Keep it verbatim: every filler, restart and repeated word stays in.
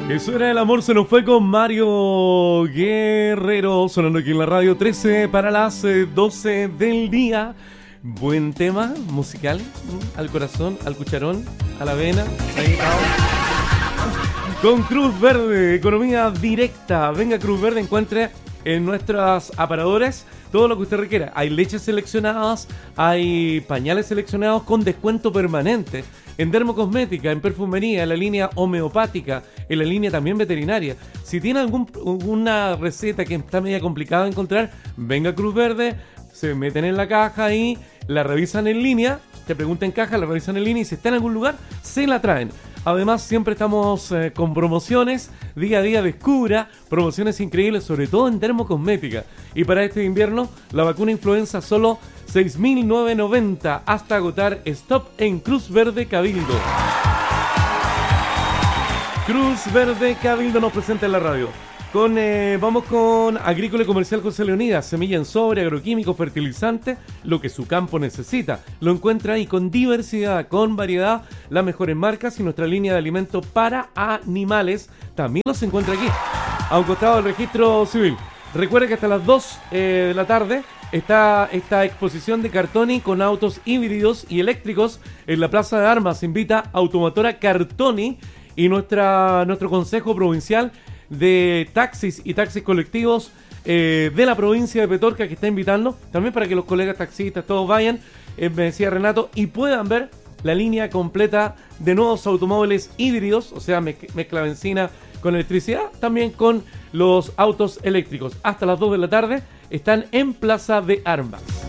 Eso era El amor se nos fue con Mario Guerrero, sonando aquí en la radio trece para las eh, doce del día. Buen tema musical, ¿m? Al corazón, al cucharón, a la vena. Ahí vamos. Con Cruz Verde, economía directa. Venga Cruz Verde, encuentre en nuestros aparadores todo lo que usted requiera. Hay leches seleccionadas, hay pañales seleccionados con descuento permanente. En dermocosmética, en perfumería, en la línea homeopática, en la línea también veterinaria. Si tiene algún, alguna receta que está media complicada de encontrar, venga a Cruz Verde, se meten en la caja y la revisan en línea, te preguntan en caja, la revisan en línea y si está en algún lugar, se la traen. Además, siempre estamos eh, con promociones, día a día descubra promociones increíbles, sobre todo en dermocosmética. Y para este invierno, la vacuna influenza solo seis mil novecientos noventa hasta agotar stock en Cruz Verde Cabildo. Cruz Verde Cabildo nos presenta en la radio. Con, eh, vamos con Agrícola y Comercial José Leonidas, semilla en sobre, agroquímico, fertilizante, lo que su campo necesita. Lo encuentra ahí con diversidad, con variedad, las mejores marcas y nuestra línea de alimentos para animales también los encuentra aquí, a un costado del registro civil. Recuerda que hasta las dos eh, de la tarde está esta exposición de Cartoni con autos híbridos y eléctricos en la Plaza de Armas. Invita Automotora Cartoni y nuestra, nuestro Consejo Provincial de Taxis y Taxis Colectivos eh, de la provincia de Petorca, que está invitando también para que los colegas taxistas todos vayan, eh, me decía Renato, y puedan ver la línea completa de nuevos automóviles híbridos, o sea, mezc- mezcla benzina con electricidad, también con los autos eléctricos. Hasta las dos de la tarde están en Plaza de Armas.